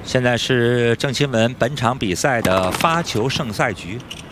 现在是郑钦文本场比赛的发球胜赛局。